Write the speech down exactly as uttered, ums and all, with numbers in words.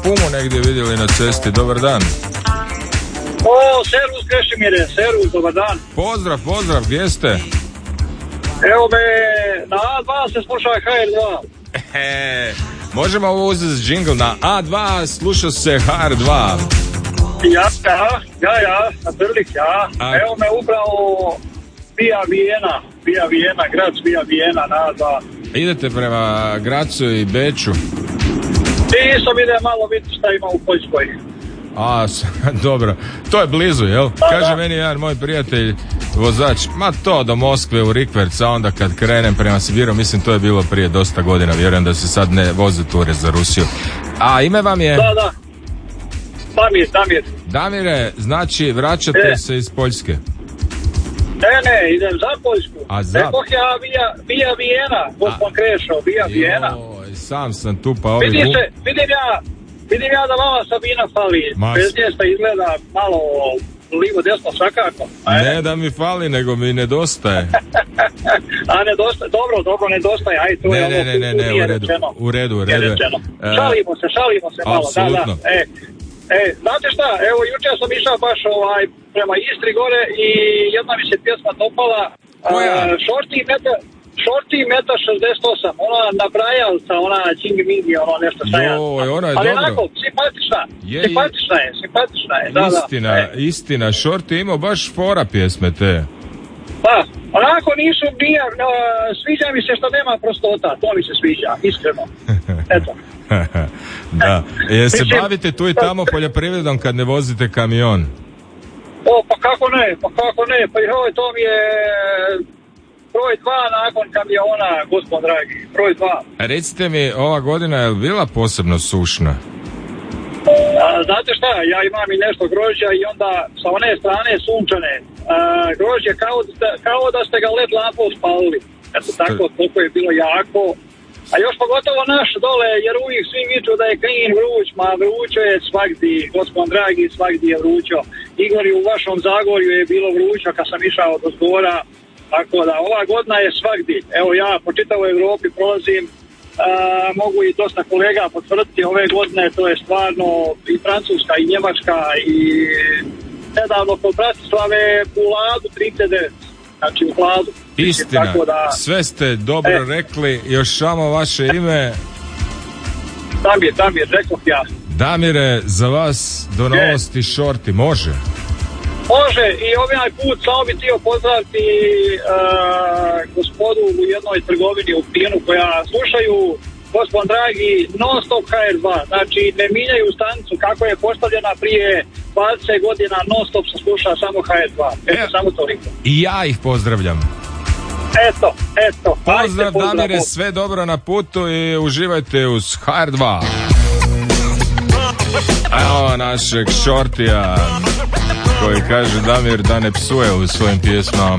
pumu negdje vidjeli na cesti. Dobar dan. O, servus Krešimire, servus, dobar dan. Pozdrav, pozdrav, gdje ste? Evo me, na A dva se sluša ha er dva. E, možemo ovo uzeti džingl na A dva, sluša se ha er dva. Ja, ja, ja, ja, na Trlik, ja. A... Evo me upravo Via Vijena, Via Vijena, grad Via Vijena na A dva. Idete prema Gracu i Beču? Nisam ide malo vidjeti šta ima u Poljskoj. A, dobro, to je blizu, jel? Da, Kaže da. meni jedan moj prijatelj, vozač, ma to do Moskve u Rikverc, a onda kad krenem prema Sibiru, mislim to je bilo prije dosta godina, vjerujem da se sad ne voze ture za Rusiju. A ime vam je? Da, da. Damir, Damir. Damire, znači vraćate E. se iz Poljske. Ne, ne, idem za Poljsku. A za- Rekoh ja Via, Via Vijena, gospod Krešo, Via Vijena. Joj, sam sam tu pa ovi... Vidim vu- se, vidim ja, vidim ja da vama Sabina fali. Ma- Bez nje ste izgleda malo livo desno svakako. A, Ne da mi fali, nego mi nedostaje. a nedostaje, dobro, dobro, nedostaje. Aj, to je Ne, ovo ne, ne, ne, ne, nije u redu, rečeno. u redu, u Nije redu. rečeno. E, Šalimo se, šalimo se malo, da, apsolutno. da. E, e, znate šta, evo, juče sam išao baš ovaj, prema Istri gore i jedna mi se pjesma dopala. Koja? Uh, Shorty Meta, Shorty Meta šezdeset osam, ona nabrajalca, ona Ching Mingi, ono nešto šta ja. Joj, ona je Ali dobro. onako, simpatična, Je, je. simpatična je, simpatična je, da, Istina, da. E. istina, Shorty imao baš fora pjesme te. Pa, onako nisu bija, no, sviđa mi se što nema prostota, to mi se sviđa, iskreno. Eto. Da. Je se Mislim- bavite tu i tamo poljoprivredom kad ne vozite kamion? O, pa kako ne, pa kako ne, pa joj, to mi je broj dva nakon kamiona, gospod dragi, broj dva. Recite mi, ova godina je bila posebno sušna? A, znate šta, ja imam i nešto grožđa i onda sa one strane sunčane, a, grožđe kao, da ste- kao da ste ga led lampom spalili. Eto tako, toliko je bilo jako. A još pogotovo naš dole, jer uvijek svi viču da je klin vruć, ma vrućo je svagdje, gospod dragi, svagdje je vrućo. Igor, i u vašom Zagorju je bilo vrućo kad sam išao do zgora, tako da ova godina je svagdje. Evo ja po čitavoj Evropi prolazim, a, mogu i dosta kolega potvrditi ove godine, to je stvarno i Francuska i Njemačka i nedavno kod Bratislave u Ladu trideset devet. Znači u hladu. Istina, Tako da, sve ste dobro E. rekli, još samo vaše ime. Damir, Damir, rekoh ja. Damire, za vas do novosti Shorty, može? Može, i ovaj put samo bi htio pozdraviti uh, gospodu u jednoj trgovini u Pinu koja slušaju, gospod dragi, non stop ha er dva. Znači ne mijenjaju stanicu kako je postavljena prije dvadeset godina, non stop se sluša samo ha er dva. Eto, E. samo toliko. I ja ih pozdravljam. Eto, eto. Pozdrav, Ajde, pozdrav. Damire, sve dobro na putu i uživajte uz ha er dva. Evo našeg Shortija koji kaže Damir da ne psuje u svojim pjesmama.